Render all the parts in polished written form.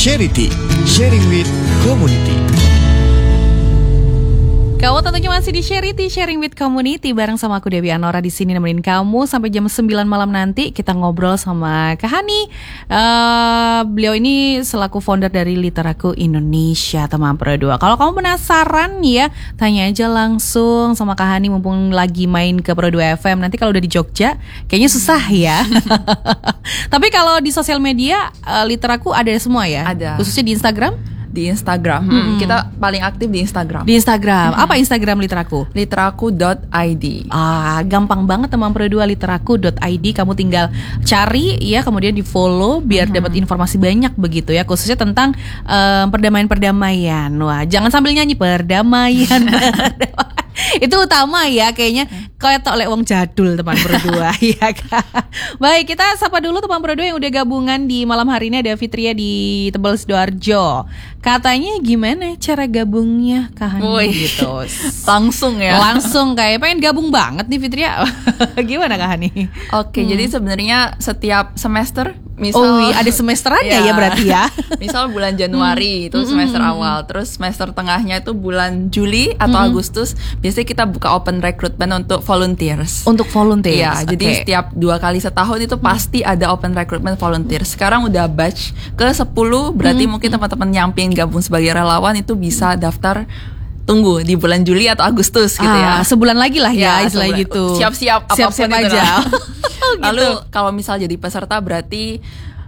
Charity, sharing with community. Kamu tentunya masih di Charity, Sharing with Community bareng sama aku Dewi Anora di sini nemenin kamu sampai jam 9 malam nanti. Kita ngobrol sama Kak Hani. Beliau ini selaku founder dari Literaku Indonesia, teman Pro 2. Kalau kamu penasaran ya, tanya aja langsung sama Kak Hani mumpung lagi main ke Pro 2 FM. Nanti kalau udah di Jogja, kayaknya susah ya. Tapi kalau di sosial media, Literaku ada semua ya? Ada. Khususnya di Instagram? Di Instagram, kita paling aktif di Instagram. Di Instagram, apa Instagram Literaku? Literaku.id. Gampang banget teman Pro 2, literaku.id. Kamu tinggal cari ya, kemudian di follow biar dapat informasi banyak begitu ya, khususnya tentang perdamaian-perdamaian. Wah, jangan sambil nyanyi perdamaian. Itu utama ya kayaknya. Kayak tok lek wong jadul teman Pro 2 ya kan. Baik, kita sapa dulu teman Pro 2 yang udah gabungan di malam hari ini. Ada Fitria di Tebel Sidoarjo. Katanya gimana cara gabungnya Kak Hani gitu. Langsung ya. Langsung kayak pengen gabung banget nih Fitria. Gimana Kak Hani? Oke, jadi sebenarnya setiap semester misal ada semesterannya ya berarti ya. Misal bulan Januari itu semester awal, terus semester tengahnya itu bulan Juli atau Agustus, biasanya kita buka open recruitment untuk volunteers. Untuk volunteers. Iya, jadi setiap 2 kali setahun itu pasti ada open recruitment volunteers. Sekarang udah batch ke 10, berarti mungkin teman-teman yang pengen gabung sebagai relawan itu bisa daftar. Tunggu di bulan Juli atau Agustus gitu ya. Sebulan lagi lah ya istilahnya gitu. Siap-siap Siap-siap aja. Lalu kalau misal jadi peserta berarti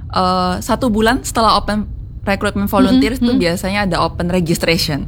1 bulan setelah open recruitment volunteers itu biasanya ada open registration.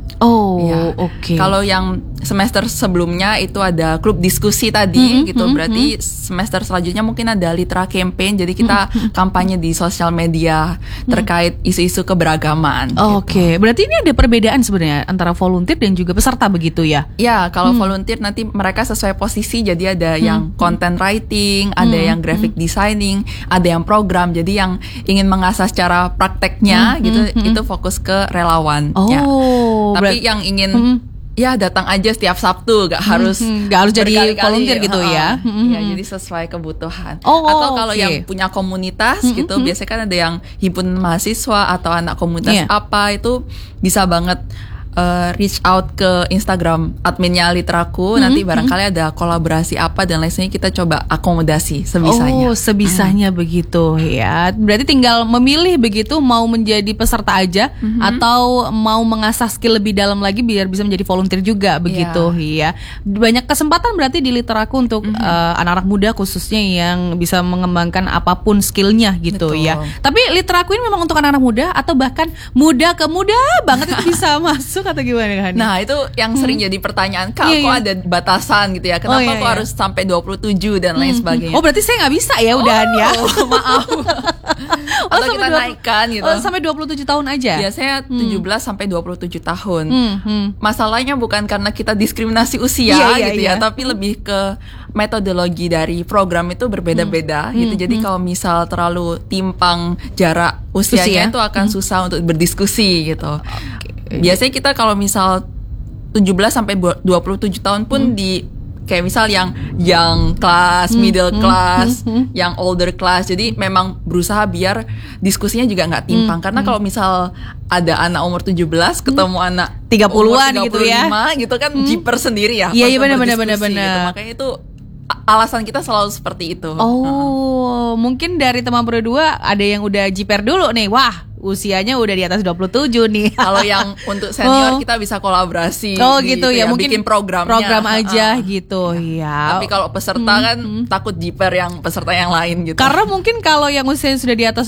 Oke. Kalau yang semester sebelumnya itu ada klub diskusi tadi gitu, berarti semester selanjutnya mungkin ada Litra campaign. Jadi kita kampanye di sosial media terkait isu-isu keberagaman. Oke. Berarti ini ada perbedaan sebenarnya antara volunteer dan juga peserta begitu ya? Ya, kalau volunteer nanti mereka sesuai posisi. Jadi ada yang content writing, ada yang graphic designing, ada yang program. Jadi yang ingin mengasah secara prakteknya gitu, itu fokus ke relawan. Tapi yang ingin ya datang aja setiap Sabtu, gak harus jadi volunteer gitu ya. Ya, jadi sesuai kebutuhan. Atau kalau yang punya komunitas gitu, biasanya kan ada yang himpunan mahasiswa atau anak komunitas apa, itu bisa banget reach out ke Instagram adminnya Literaku. Nanti barangkali ada kolaborasi apa dan lainnya, kita coba akomodasi sebisanya. Sebisanya begitu ya. Berarti tinggal memilih begitu, mau menjadi peserta aja atau mau mengasah skill lebih dalam lagi biar bisa menjadi volunteer juga begitu ya. Banyak kesempatan berarti di Literaku untuk anak-anak muda khususnya yang bisa mengembangkan apapun skillnya gitu. Betul. Ya. Tapi Literaku ini memang untuk anak-anak muda atau bahkan muda ke muda banget itu bisa masuk atau gimana Kak Hani? Nah, itu yang sering jadi pertanyaan, Kak, kok ada batasan gitu ya? Kenapa kok harus sampai 27 dan lain sebagainya? Berarti saya nggak bisa ya udahan ya. Maaf. Atau kita naikkan gitu. Sampai 27 tahun aja? Biasanya 17 sampai 27 tahun. Masalahnya bukan karena kita diskriminasi usia gitu ya, tapi lebih ke metodologi dari program itu berbeda-beda gitu. Jadi kalau misal terlalu timpang jarak usianya itu akan susah untuk berdiskusi gitu. Biasanya kita kalau misal 17 sampai 27 tahun pun di kayak misal yang young class, middle class, yang older class. Jadi memang berusaha biar diskusinya juga nggak timpang. Karena kalau misal ada anak umur 17 ketemu anak 30-an gitu ya, gitu kan jiper sendiri ya. Iya benar. Gitu. Makanya itu alasan kita selalu seperti itu. Mungkin dari teman Pro 2 ada yang udah jiper dulu nih. Wah, usianya udah di atas 27 nih. Kalau yang untuk senior kita bisa kolaborasi. Gitu ya, mungkin bikin program aja gitu ya. Tapi kalau peserta kan takut jiper yang peserta yang lain gitu. Karena mungkin kalau yang usianya sudah di atas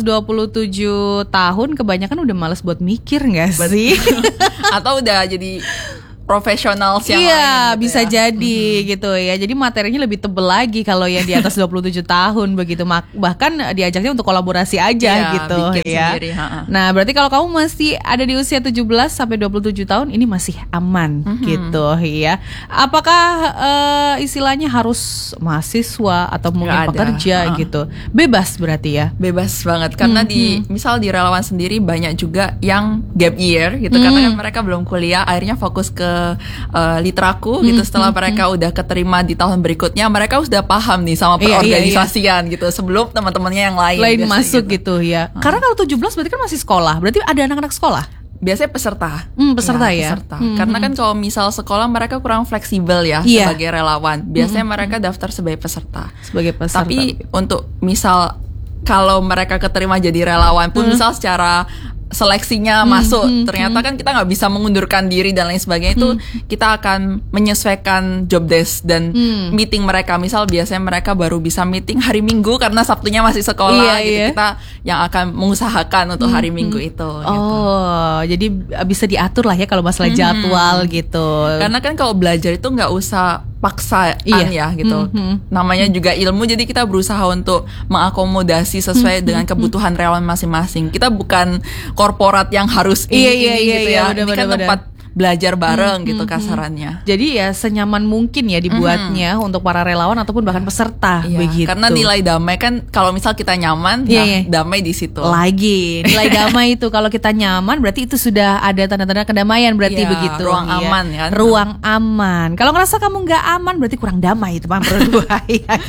27 tahun kebanyakan udah malas buat mikir nggak sih? Atau udah jadi profesional yang lain gitu bisa jadi gitu ya. Jadi materinya lebih tebel lagi kalau yang di atas 27 tahun begitu. Bahkan diajaknya untuk kolaborasi aja gitu ya. Sendiri, Nah, berarti kalau kamu masih ada di usia 17 sampai 27 tahun ini masih aman gitu ya. Apakah istilahnya harus mahasiswa atau mungkin pekerja gitu? Bebas berarti ya. Bebas banget karena misal di relawan sendiri banyak juga yang gap year gitu karena kan mereka belum kuliah, akhirnya fokus ke Literaku gitu. Setelah mereka udah keterima di tahun berikutnya, mereka sudah paham nih sama perorganisasian gitu sebelum teman-temannya yang lain masuk gitu ya. Karena kalau 17 berarti kan masih sekolah. Berarti ada anak-anak sekolah. Biasanya peserta. Peserta ya. Peserta. Karena kan kalau misal sekolah mereka kurang fleksibel ya sebagai relawan. Biasanya mereka daftar sebagai peserta. Tapi untuk misal kalau mereka keterima jadi relawan pun misal secara seleksinya masuk, ternyata kan kita nggak bisa mengundurkan diri dan lain sebagainya, itu kita akan menyesuaikan job desk dan meeting mereka. Misal biasanya mereka baru bisa meeting hari Minggu karena Sabtunya masih sekolah gitu. Kita yang akan mengusahakan untuk hari Minggu itu gitu. Jadi bisa diatur lah ya kalau masalah jadwal gitu. Karena kan kalau belajar itu nggak usah paksaan ya gitu. Namanya juga ilmu, jadi kita berusaha untuk mengakomodasi sesuai dengan kebutuhan relawan masing-masing. Kita bukan korporat yang harus ini gitu ya. Ini kan tempat belajar bareng gitu kasarannya. Jadi ya senyaman mungkin ya dibuatnya untuk para relawan ataupun bahkan peserta begitu. Karena nilai damai kan kalau misal kita nyaman, damai di situ. Lagi nilai damai itu kalau kita nyaman berarti itu sudah ada tanda-tanda kedamaian berarti begitu. Ruang aman kan. Ruang aman. Kalau ngerasa kamu nggak aman berarti kurang damai itu berdua.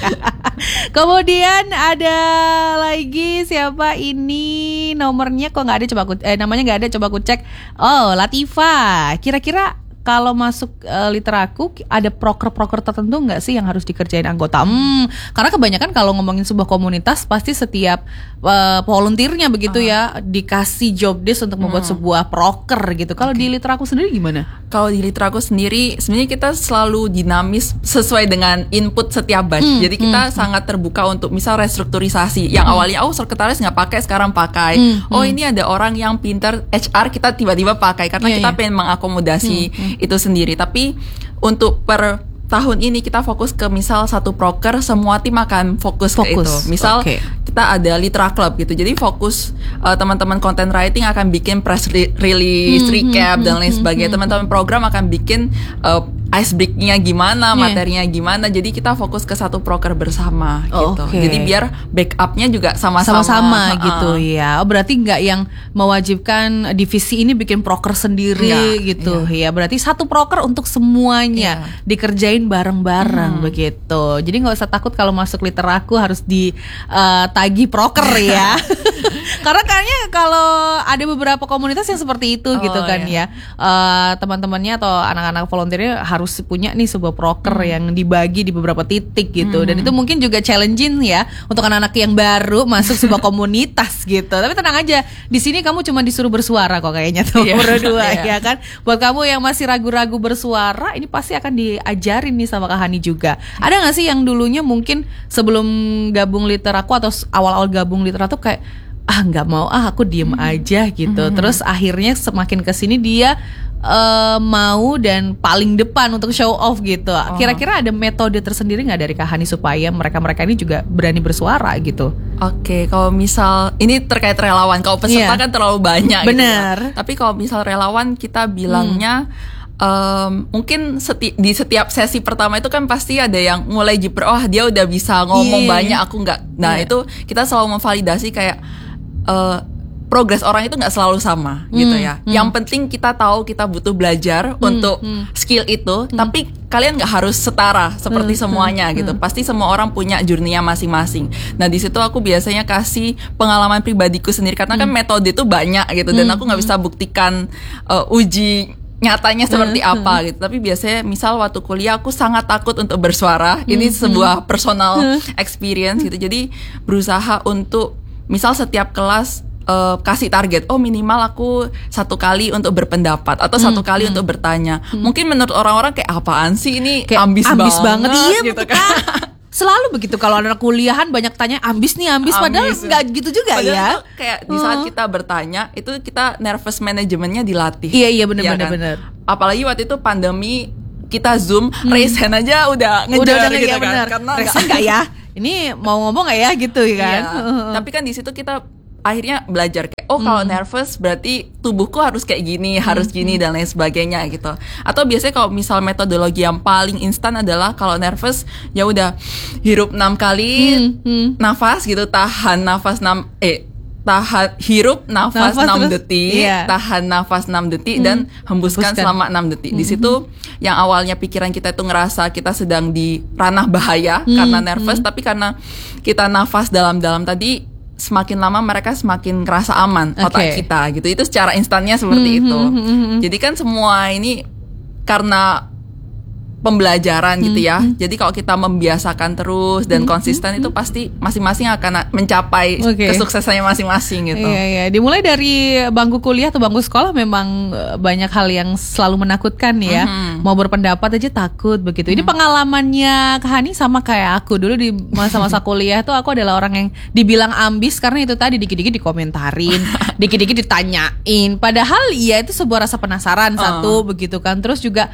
Kemudian ada lagi siapa ini nomornya kok nggak ada, coba aku namanya nggak ada, coba aku cek. Oh, Latifah. Kira-kira kalau masuk Literaku ada proker-proker tertentu nggak sih yang harus dikerjain anggota? Karena kebanyakan kalau ngomongin sebuah komunitas pasti setiap volunteernya begitu ya dikasih job desk untuk membuat sebuah proker gitu. Kalau di Literaku sendiri gimana? Kalau di Literaku sendiri sebenarnya kita selalu dinamis sesuai dengan input setiap batch. Jadi kita sangat terbuka untuk misal restrukturisasi. Yang awalnya sekretaris nggak pakai, sekarang pakai. Ini ada orang yang pintar HR, kita tiba-tiba pakai karena kita pengen mengakomodasi itu sendiri. Tapi untuk per tahun ini kita fokus ke misal satu proker, semua tim akan fokus ke itu. Misal kita ada Litera Club gitu. Jadi fokus teman-teman content writing akan bikin press release, recap dan lain sebagainya. Teman-teman program akan bikin ice break-nya gimana, materinya gimana. Jadi kita fokus ke satu proker bersama gitu. Jadi biar backup-nya juga sama-sama gitu ya. Berarti nggak yang mewajibkan divisi ini bikin proker sendiri gitu ya. Berarti satu proker untuk semuanya dikerjain bareng-bareng begitu. Jadi nggak usah takut kalau masuk Literaku harus ditagih proker ya. Karena kayaknya kalau ada beberapa komunitas yang seperti itu gitu kan ya. Teman-temannya atau anak-anak volunteernya harus punya nih sebuah proker yang dibagi di beberapa titik gitu. Dan itu mungkin juga challenging ya untuk anak-anak yang baru masuk sebuah komunitas gitu. Tapi tenang aja, di sini kamu cuma disuruh bersuara kok kayaknya tuh berdua ya kan. Buat kamu yang masih ragu-ragu bersuara, ini pasti akan diajarin nih sama Kak Hani juga. Ada nggak sih yang dulunya mungkin sebelum gabung Literaku atau awal-awal gabung Literaku kayak nggak mau, aku diem aja gitu. Terus akhirnya semakin kesini dia mau dan paling depan untuk show off gitu. Kira-kira ada metode tersendiri nggak dari Kak Hani supaya mereka-mereka ini juga berani bersuara gitu? Oke, kalau misal ini terkait relawan, kalau peserta kan terlalu banyak. Bener. Gitu. Tapi kalau misal relawan kita bilangnya mungkin di setiap sesi pertama itu kan pasti ada yang mulai jiper, dia udah bisa ngomong banyak, aku nggak. Nah itu kita selalu memvalidasi kayak progres orang itu nggak selalu sama gitu ya. Yang penting kita tahu kita butuh belajar untuk skill itu, tapi kalian nggak harus setara seperti semuanya gitu. Pasti semua orang punya journey-nya masing-masing. Nah di situ aku biasanya kasih pengalaman pribadiku sendiri karena kan metode itu banyak gitu dan aku nggak bisa buktikan uji nyatanya seperti apa gitu. Tapi biasanya misal waktu kuliah aku sangat takut untuk bersuara. Ini sebuah personal experience gitu. Jadi berusaha untuk misal setiap kelas kasih target, minimal aku 1 kali untuk berpendapat atau 1 kali untuk bertanya. Mungkin menurut orang-orang kayak apaan sih ini, kayak ambis banget Iya gitu kan. Selalu begitu kalau anak kuliahan banyak tanya ambis padahal nggak gitu juga padahal ya. Kayak di saat kita bertanya itu kita nervous manajemennya dilatih. Iya benar. Apalagi waktu itu pandemi kita Zoom, raise hand aja udah ngejar gitu kan. Karena raise hand nggak ya? Ini mau ngomong nggak ya gitu kan? Tapi kan di situ kita akhirnya belajar kayak kalau nervous berarti tubuhku harus kayak gini, harus gini dan lain sebagainya gitu. Atau biasanya kalau misal metodologi yang paling instan adalah kalau nervous ya udah hirup 6 kali, nafas gitu, tahan nafas hirup nafas 6 terus, detik, tahan nafas 6 detik dan hembuskan selama 6 detik. Di situ yang awalnya pikiran kita itu ngerasa kita sedang di ranah bahaya karena nervous, tapi karena kita nafas dalam-dalam tadi, semakin lama mereka semakin ngerasa aman otak kita gitu. Itu secara instannya seperti itu. Jadi kan semua ini karena pembelajaran gitu ya. Jadi kalau kita membiasakan terus dan konsisten itu pasti masing-masing akan mencapai kesuksesannya masing-masing gitu. Iya. Dimulai dari bangku kuliah atau bangku sekolah memang banyak hal yang selalu menakutkan ya. Mau berpendapat aja takut begitu. Ini pengalamannya Kak Hani sama kayak aku dulu di masa-masa kuliah tuh, aku adalah orang yang dibilang ambis karena itu tadi dikit-dikit dikomentarin, dikit-dikit ditanyain. Padahal ya itu sebuah rasa penasaran satu begitu kan. Terus juga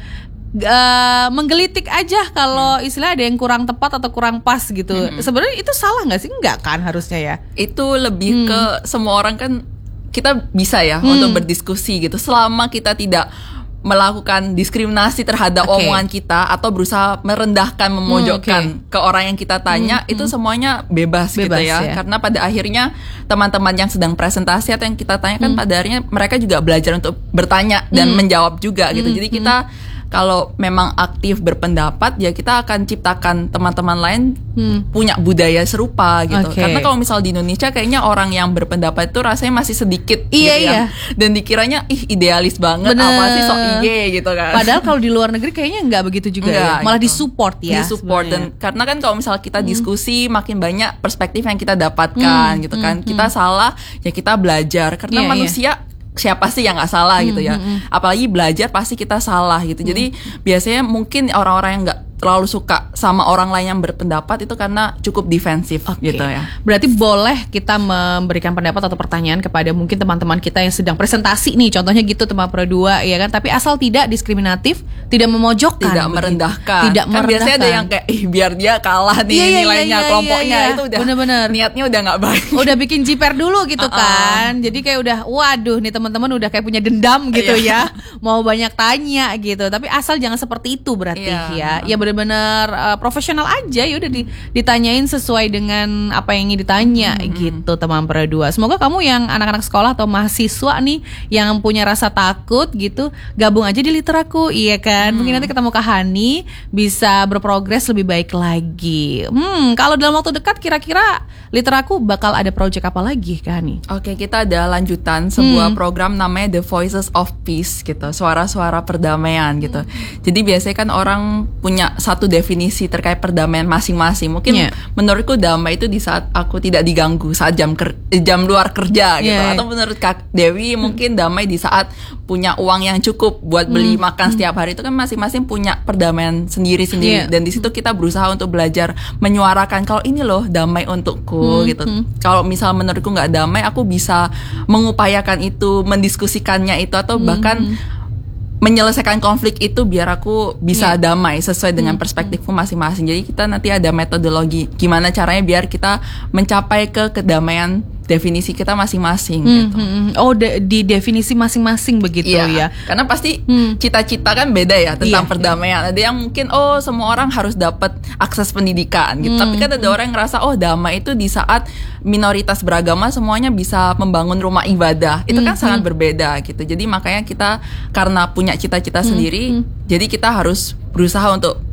menggelitik aja kalau istilah ada yang kurang tepat atau kurang pas gitu. Sebenarnya itu salah nggak sih? Enggak kan harusnya ya. Itu lebih ke semua orang kan kita bisa ya untuk berdiskusi gitu. Selama kita tidak melakukan diskriminasi terhadap omongan kita atau berusaha merendahkan, memojokkan ke orang yang kita tanya, itu semuanya bebas gitu ya. Karena pada akhirnya teman-teman yang sedang presentasi atau yang kita tanyakan pada akhirnya mereka juga belajar untuk bertanya dan menjawab juga gitu. Jadi kita kalau memang aktif berpendapat, ya kita akan ciptakan teman-teman lain punya budaya serupa gitu. Karena kalau misal di Indonesia kayaknya orang yang berpendapat itu rasanya masih sedikit gitu ya. Dan dikiranya idealis banget, apa sih sok iye gitu kan. Padahal kalau di luar negeri kayaknya nggak begitu juga ya. Malah disupport ya. Disupport dan karena kan kalau misal kita diskusi makin banyak perspektif yang kita dapatkan gitu kan. Kita salah ya kita belajar karena manusia siapa sih yang nggak salah gitu ya. Apalagi belajar pasti kita salah gitu. Jadi biasanya mungkin orang-orang yang nggak terlalu suka sama orang lain yang berpendapat itu karena cukup defensif gitu ya. Berarti boleh kita memberikan pendapat atau pertanyaan kepada mungkin teman-teman kita yang sedang presentasi nih, contohnya gitu teman Pro 2 ya kan, tapi asal tidak diskriminatif, tidak memojokkan, tidak merendahkan. Kan biasanya ada yang kayak biar dia kalah nih nilainya kelompoknya itu udah bener-bener niatnya udah nggak baik. Udah bikin jiper dulu gitu kan. Jadi kayak udah waduh nih teman-teman udah kayak punya dendam gitu ya. Mau banyak tanya gitu. Tapi asal jangan seperti itu berarti ya. Ya benar-benar profesional aja ya udah ditanyain sesuai dengan apa yang ingin ditanya gitu teman Pro 2. Semoga kamu yang anak-anak sekolah atau mahasiswa nih yang punya rasa takut gitu gabung aja di Literaku, iya kan? Mungkin nanti ketemu Kak Hani bisa berprogres lebih baik lagi. Kalau dalam waktu dekat kira-kira Literaku bakal ada project apa lagi Kak Hani? Oke, kita ada lanjutan sebuah program namanya The Voices of Peace gitu, suara-suara perdamaian gitu. Jadi biasanya kan orang punya satu definisi terkait perdamaian masing-masing. Mungkin menurutku damai itu di saat aku tidak diganggu saat jam luar kerja gitu. Atau menurut Kak Dewi mungkin damai di saat punya uang yang cukup buat beli makan setiap hari. Itu kan masing-masing punya perdamaian sendiri-sendiri. Dan di situ kita berusaha untuk belajar menyuarakan kalau ini loh damai untukku gitu. Kalau misal menurutku nggak damai, aku bisa mengupayakan itu, mendiskusikannya itu, atau bahkan menyelesaikan konflik itu biar aku bisa damai sesuai dengan perspektifku masing-masing. Jadi kita nanti ada metodologi gimana caranya biar kita mencapai ke kedamaian definisi kita masing-masing gitu. Oh, di definisi masing-masing begitu ya. Karena pasti cita-cita kan beda ya tentang perdamaian. Ada yang mungkin semua orang harus dapat akses pendidikan gitu. Tapi kan ada orang yang ngerasa damai itu di saat minoritas beragama semuanya bisa membangun rumah ibadah. Itu kan sangat berbeda gitu. Jadi makanya kita karena punya cita-cita sendiri, jadi kita harus berusaha untuk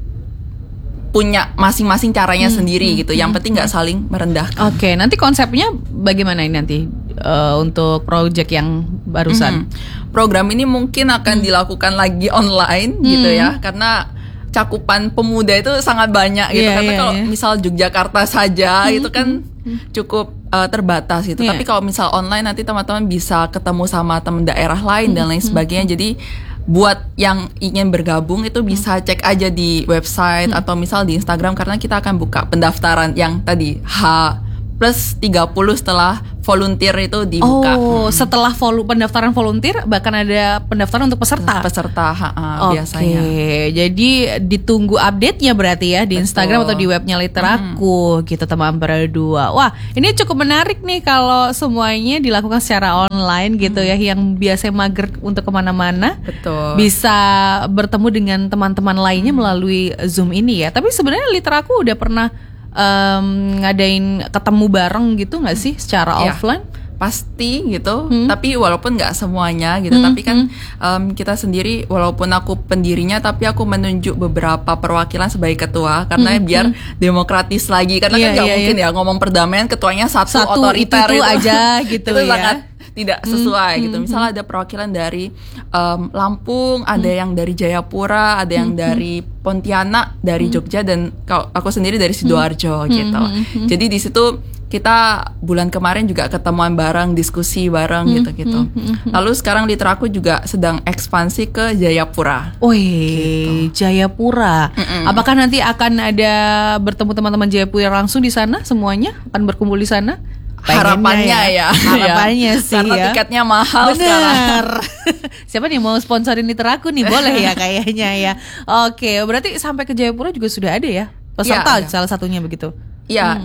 punya masing-masing caranya sendiri gitu. Yang penting nggak saling merendahkan. Oke, nanti konsepnya bagaimana ini nanti untuk project yang barusan? Program ini mungkin akan dilakukan lagi online gitu ya, karena cakupan pemuda itu sangat banyak gitu. Karena kalau misal Yogyakarta saja itu kan cukup terbatas gitu. Tapi kalau misal online nanti teman-teman bisa ketemu sama teman daerah lain dan lain sebagainya. Jadi buat yang ingin bergabung itu bisa cek aja di website atau misal di Instagram, karena kita akan buka pendaftaran yang tadi H+30 setelah volunteer itu dibuka. Setelah pendaftaran volunteer bahkan ada pendaftaran untuk peserta. Biasanya. Jadi ditunggu update-nya berarti ya di Instagram atau di webnya Literaku gitu teman Pro 2. Wah, ini cukup menarik nih kalau semuanya dilakukan secara online gitu ya, yang biasanya mager untuk kemana-mana. Betul. Bisa bertemu dengan teman-teman lainnya melalui Zoom ini ya. Tapi sebenarnya Literaku udah pernah ngadain ketemu bareng gitu nggak sih secara offline? pasti gitu, tapi walaupun nggak semuanya gitu, tapi kan kita sendiri, walaupun aku pendirinya, tapi aku menunjuk beberapa perwakilan sebagai ketua karena biar demokratis lagi, karena kan nggak mungkin ya ngomong perdamaian ketuanya satu otoriter itu aja gitu itu ya. sangat tidak sesuai gitu. Misalnya ada perwakilan dari Lampung, ada yang dari Jayapura, ada yang dari Pontianak, dari Jogja, dan aku sendiri dari Sidoarjo gitu. Jadi di situ kita bulan kemarin juga ketemuan bareng, diskusi bareng gitu-gitu. Lalu sekarang Literaku juga sedang ekspansi ke Jayapura. Wih, gitu. Jayapura. Apakah nanti akan ada bertemu teman-teman Jayapura langsung di sana semuanya? Akan berkumpul di sana? Harapannya ya. Harapannya sih karena ya. tiketnya mahal sekarang. Siapa nih mau sponsorin Literaku nih? Boleh ya kayaknya ya. Oke, berarti sampai ke Jayapura juga sudah ada ya peserta salah satunya begitu. Iya,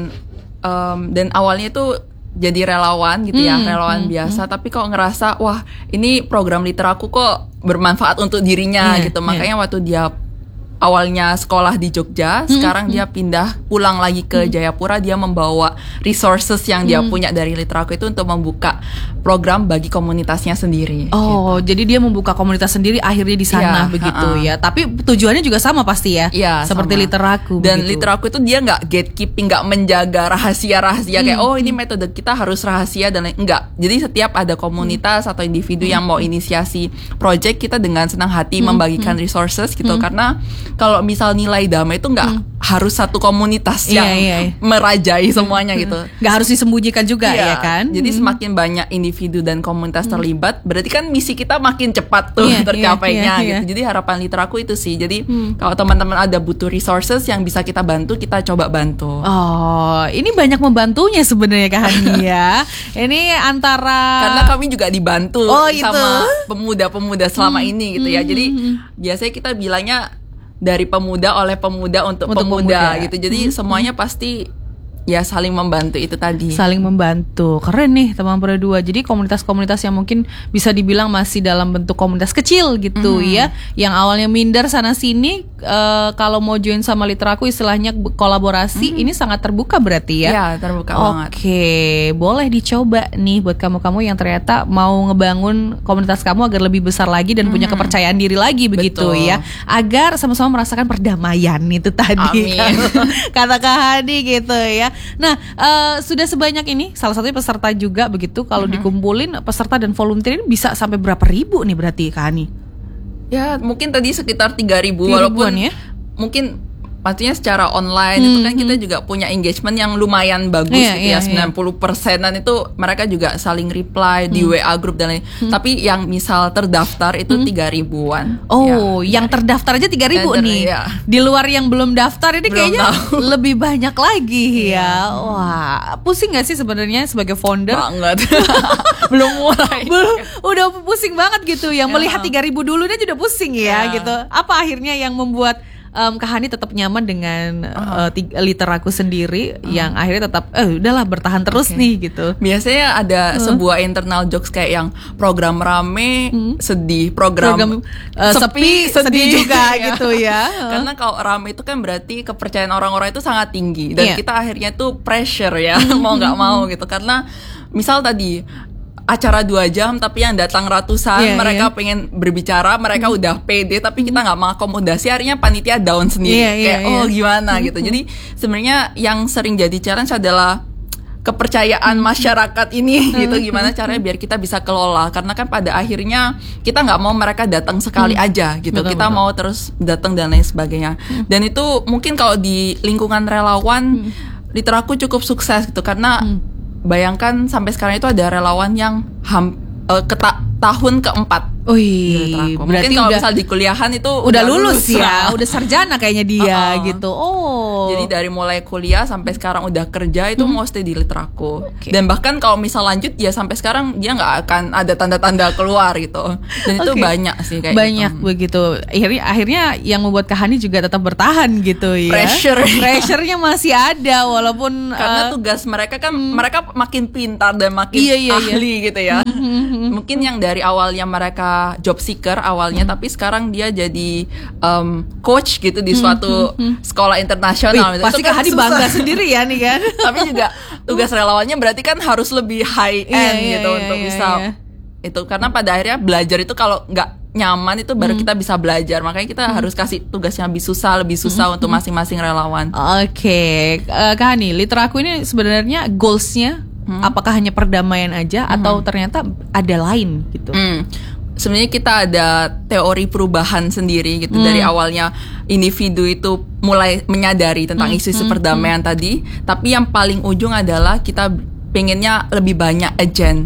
dan awalnya itu jadi relawan gitu ya, relawan biasa, tapi kok ngerasa wah ini program Literaku kok bermanfaat untuk dirinya gitu. Makanya waktu dia awalnya sekolah di Jogja, sekarang dia pindah pulang lagi ke Jayapura, dia membawa resources yang dia punya dari Literaku itu untuk membuka program bagi komunitasnya sendiri. Oh, gitu. Jadi dia membuka komunitas sendiri akhirnya di sana begitu ya. Tapi tujuannya juga sama pasti ya. Iya, seperti sama. Literaku. Dan begitu. Literaku itu dia nggak gatekeeping, nggak menjaga rahasia-rahasia kayak ini metode kita harus rahasia dan enggak. Jadi setiap ada komunitas atau individu yang mau inisiasi project, kita dengan senang hati membagikan resources gitu. Karena kalau misal nilai damai itu nggak harus satu komunitas yang merajai semuanya gitu. Nggak harus disembunyikan juga ya kan. Jadi semakin banyak individu dan komunitas terlibat, berarti kan misi kita makin cepat tuh tercapainya gitu. Jadi harapan Literaku itu sih. Jadi kalau teman-teman ada butuh resources yang bisa kita bantu, kita coba bantu. Oh, ini banyak membantunya sebenarnya Kak Hani ya. Ini antara karena kami juga dibantu sama pemuda-pemuda selama ini gitu ya. Jadi biasanya kita bilangnya dari pemuda oleh pemuda untuk pemuda gitu. Jadi semuanya pasti ya saling membantu itu tadi. Saling membantu. Keren nih teman berdua. Jadi komunitas-komunitas yang mungkin bisa dibilang masih dalam bentuk komunitas kecil gitu ya. Yang awalnya minder sana sini, kalau mau join sama Literaku istilahnya kolaborasi, ini sangat terbuka berarti ya. Iya, terbuka banget. Oke, boleh dicoba nih buat kamu-kamu yang ternyata mau ngebangun komunitas kamu agar lebih besar lagi dan punya kepercayaan diri lagi begitu. Betul. Ya. Agar sama-sama merasakan perdamaian itu tadi. Amin. Kata Kak Hani gitu ya. Nah, sudah sebanyak ini, salah satunya peserta juga begitu. Kalau dikumpulin peserta dan volunteer ini bisa sampai berapa ribu nih berarti Kak Hani? Ya mungkin tadi sekitar 3.000 walaupun ya? Mungkin pastinya secara online itu kan kita juga punya engagement yang lumayan bagus gitu ya, 90%-an itu mereka juga saling reply di WA group dan lain. Tapi yang misal terdaftar itu 3.000-an. Oh, yang terdaftar aja 3.000 nih. Ya. Di luar yang belum daftar ini belum kayaknya tahu. Lebih banyak lagi ya. Wah, pusing gak sih sebenarnya sebagai founder? Banget. Belum mulai. Udah pusing banget gitu. Yang melihat 3.000 dulu dia udah pusing ya gitu. Apa akhirnya yang membuat Kak Hani tetap nyaman dengan Literaku sendiri yang akhirnya tetap udahlah bertahan terus nih gitu. Biasanya ada sebuah internal jokes kayak yang program rame sedih, program sepi sedih juga gitu ya. Karena kalau rame itu kan berarti kepercayaan orang-orang itu sangat tinggi dan kita akhirnya tuh pressure ya mau nggak mau gitu. Karena misal tadi acara 2 jam tapi yang datang ratusan, mereka pengen berbicara, mereka udah pede tapi kita nggak mengakomodasi, akhirnya panitia down sendiri gimana gitu. Jadi sebenarnya yang sering jadi challenge adalah kepercayaan masyarakat ini gitu, gimana caranya biar kita bisa kelola, karena kan pada akhirnya kita nggak mau mereka datang sekali aja gitu, kita mau terus datang dan lain sebagainya. Dan itu mungkin kalau di lingkungan relawan Literaku cukup sukses gitu, karena bayangkan sampai sekarang itu ada relawan yang tahun keempat. Berarti mungkin kalau misal di kuliahan itu udah lulus ya, udah sarjana kayaknya dia gitu. Jadi dari mulai kuliah sampai sekarang udah kerja itu mau stay di Literaku. Dan bahkan kalau misal lanjut ya sampai sekarang dia nggak akan ada tanda-tanda keluar gitu. Dan itu banyak sih kayak banyak gitu. Begitu. Akhirnya yang membuat Kak Hani juga tetap bertahan gitu ya. Pressure-nya masih ada walaupun karena tugas mereka kan mereka makin pintar dan makin ahli gitu ya. Mungkin yang dari awalnya mereka dia job seeker awalnya, tapi sekarang dia jadi coach gitu di suatu sekolah internasional. Pasti Itu kan Kak Hani susah. bangga sendiri ya nih kan. Tapi juga tugas relawannya berarti kan harus lebih high end gitu untuk bisa itu, karena pada akhirnya belajar itu kalau nggak nyaman itu baru kita bisa belajar, makanya kita harus kasih tugasnya lebih susah untuk masing-masing relawan. Oke, Kak Hani, Literaku ini sebenarnya goalsnya apakah hanya perdamaian aja atau ternyata ada lain gitu? Sebenarnya kita ada teori perubahan sendiri gitu. Dari awalnya individu itu mulai menyadari tentang isu-isu perdamaian tadi, tapi yang paling ujung adalah kita pengennya lebih banyak agent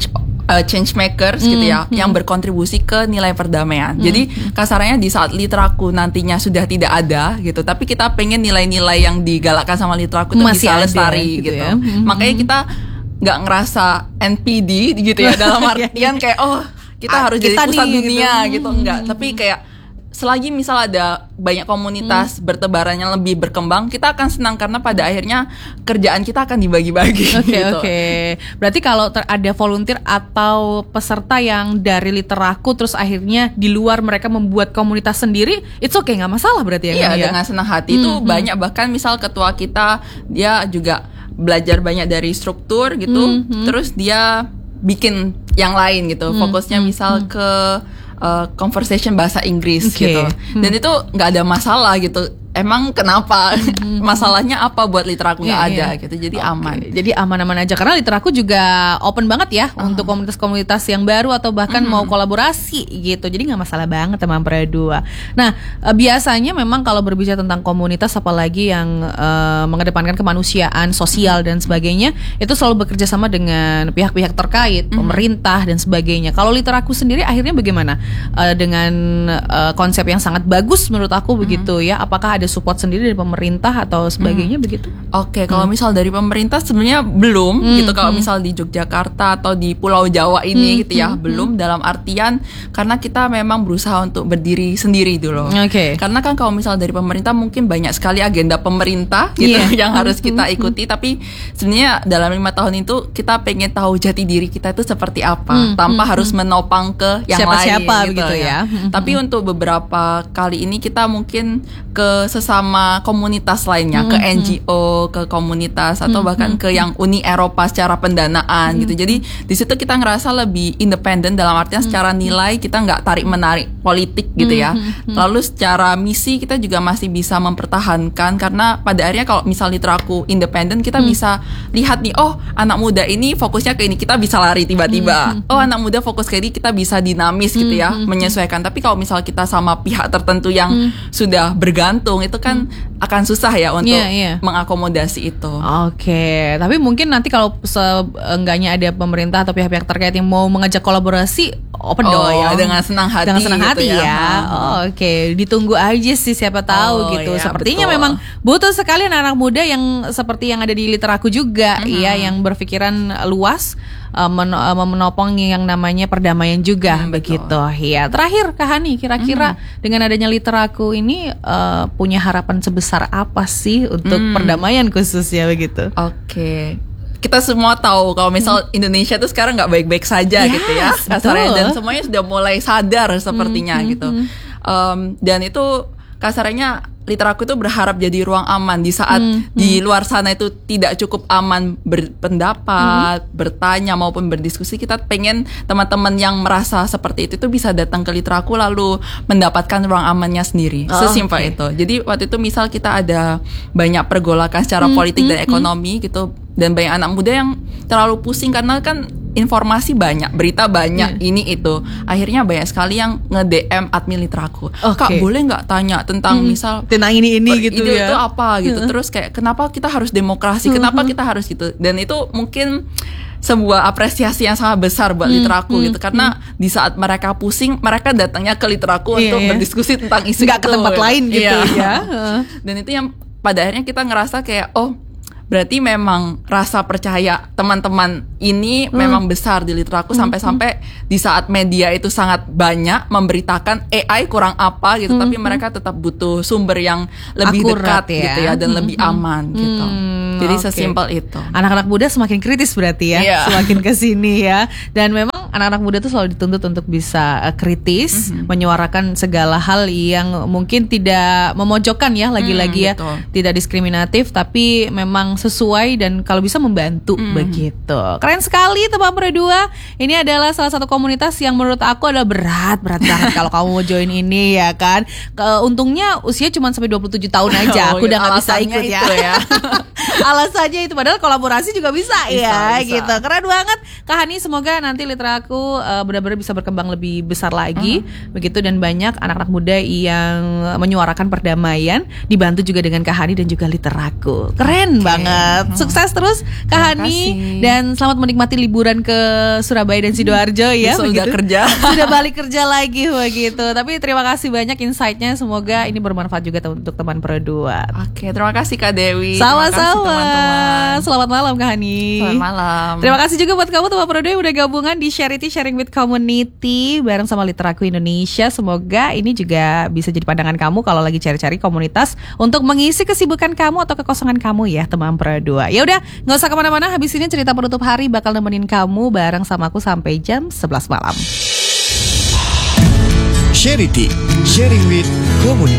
change makers gitu ya, yang berkontribusi ke nilai perdamaian. Jadi kasarnya di saat Literaku nantinya sudah tidak ada gitu, tapi kita pengen nilai-nilai yang digalakkan sama Literaku itu masih bisa ada, lestari gitu. ya. Makanya kita nggak ngerasa NPD gitu ya, dalam artian kayak kita harus jadi kita pusat nih, dunia gitu. enggak. Tapi kayak selagi misal ada banyak komunitas bertebarannya lebih berkembang, kita akan senang karena pada akhirnya kerjaan kita akan dibagi-bagi. Oke. Berarti kalau ada volunteer atau peserta yang dari Literaku terus akhirnya di luar mereka membuat komunitas sendiri, it's okay, nggak masalah berarti ya? Iya, Kan, ya? dengan senang hati itu banyak, bahkan misal ketua kita dia juga belajar banyak dari struktur gitu, terus dia bikin yang lain gitu, fokusnya misal ke conversation bahasa Inggris gitu, dan itu nggak ada masalah gitu. Emang kenapa? Masalahnya apa buat Literaku nggak ada gitu, jadi aman. Jadi aman-aman aja karena Literaku juga open banget ya untuk komunitas-komunitas yang baru atau bahkan mau kolaborasi gitu. Jadi nggak masalah banget teman Pera2. Nah, biasanya memang kalau berbicara tentang komunitas apalagi yang mengedepankan kemanusiaan, sosial dan sebagainya, itu selalu bekerja sama dengan pihak-pihak terkait, pemerintah dan sebagainya. Kalau Literaku sendiri akhirnya bagaimana dengan konsep yang sangat bagus menurut aku begitu ya? Apakah ada support sendiri dari pemerintah atau sebagainya begitu? Oke, kalau misal dari pemerintah sebenarnya belum gitu. Kalau misal di Yogyakarta atau di Pulau Jawa ini gitu ya, belum, dalam artian karena kita memang berusaha untuk berdiri sendiri dulu. Oke. Karena kan kalau misal dari pemerintah mungkin banyak sekali agenda pemerintah gitu yang harus kita ikuti, tapi sebenarnya dalam 5 tahun itu kita pengen tahu jati diri kita itu seperti apa, tanpa harus menopang ke yang Siapa-siapa lain begitu ya. Tapi untuk beberapa kali ini kita mungkin ke sesama komunitas lainnya, ke NGO, ke komunitas atau bahkan ke yang Uni Eropa secara pendanaan gitu. Jadi di situ kita ngerasa lebih independen, dalam artian secara nilai kita nggak tarik menarik politik gitu ya. Lalu secara misi kita juga masih bisa mempertahankan, karena pada akhirnya kalau misal Literaku independen, kita bisa lihat nih, oh anak muda ini fokusnya ke ini, kita bisa lari tiba-tiba. Oh anak muda fokus ke ini, kita bisa dinamis gitu ya, menyesuaikan. Tapi kalau misal kita sama pihak tertentu yang sudah bergantung, itu kan akan susah ya untuk mengakomodasi itu. Oke, tapi mungkin nanti kalau seenggaknya ada pemerintah atau pihak-pihak terkait yang mau mengajak kolaborasi, open dong. Ya, dengan senang hati. Dengan senang gitu hati ya. Oke, ditunggu aja sih, siapa tahu gitu. Ya, Sepertinya betul. memang butuh sekali anak-anak muda yang seperti yang ada di Literaku juga, ya, yang berpikiran luas, menopang yang namanya perdamaian juga, begitu. Ya, terakhir Kak Hani, kira-kira dengan adanya Literaku ini punya harapan sebesar apa sih untuk perdamaian khususnya begitu? Oke. Kita semua tahu kalau misal Indonesia tuh sekarang nggak baik-baik saja gitu ya, kasarnya, dan semuanya sudah mulai sadar sepertinya gitu. Dan itu kasarnya Literaku itu berharap jadi ruang aman di saat di luar sana itu tidak cukup aman berpendapat, bertanya maupun berdiskusi. Kita pengen teman-teman yang merasa seperti itu bisa datang ke Literaku lalu mendapatkan ruang amannya sendiri. Sesimpel itu. Jadi waktu itu misal kita ada banyak pergolakan secara politik dan ekonomi gitu, dan banyak anak muda yang terlalu pusing karena kan informasi banyak, berita banyak, ini itu. Akhirnya banyak sekali yang nge-DM admin Literaku. Kak, boleh nggak tanya tentang misal tentang ini gitu ya. Itu apa gitu. Terus kayak kenapa kita harus demokrasi? Kenapa kita harus gitu? Dan itu mungkin sebuah apresiasi yang sangat besar buat Literaku gitu, karena di saat mereka pusing, mereka datangnya ke Literaku untuk berdiskusi tentang isu nggak itu. ke tempat lain gitu ya. Dan itu yang pada akhirnya kita ngerasa kayak berarti memang rasa percaya teman-teman ini memang besar di Literaku, sampai-sampai di saat media itu sangat banyak memberitakan AI kurang apa gitu, tapi mereka tetap butuh sumber yang lebih akurat dekat gitu ya, dan lebih aman gitu. Jadi sesimpel itu. Anak-anak muda semakin kritis berarti ya, semakin kesini ya. Dan memang anak-anak muda tuh selalu dituntut untuk bisa kritis, menyuarakan segala hal yang mungkin tidak memojokkan ya, lagi-lagi ya, betul. tidak diskriminatif, tapi memang sesuai dan kalau bisa membantu begitu. Keren sekali teman Pro 2. Ini adalah salah satu komunitas yang menurut aku adalah berat banget kalau kamu mau join ini ya kan. Untungnya usia cuma sampai 27 tahun aja. Aku udah gak bisa ikut ya. Alasannya itu, padahal kolaborasi juga bisa ya gitu. Keren banget Kak Hani, semoga nanti Literaku benar-benar bisa berkembang lebih besar lagi begitu, dan banyak anak-anak muda yang menyuarakan perdamaian, dibantu juga dengan Kak Hani dan juga Literaku. Keren banget. Sukses terus Kak Hani, dan selamat menikmati liburan ke Surabaya dan Sidoarjo ya. Sudah kerja. Sudah balik kerja lagi begitu. Tapi terima kasih banyak insight-nya, semoga ini bermanfaat juga untuk teman Pro 2. Oke, terima kasih Kak Dewi. Sama-sama. Teman-teman. Selamat malam Kak Hani. Selamat malam. Terima kasih juga buat kamu teman Pro 2 udah gabungan di Sharing with Community bareng sama Literaku Indonesia. Semoga ini juga bisa jadi pandangan kamu kalau lagi cari-cari komunitas untuk mengisi kesibukan kamu atau kekosongan kamu ya teman Pro 2. Ya udah, nggak usah kemana-mana. Habis ini cerita penutup hari bakal nemenin kamu bareng sama aku sampai jam 11 malam. Charity, sharing with community.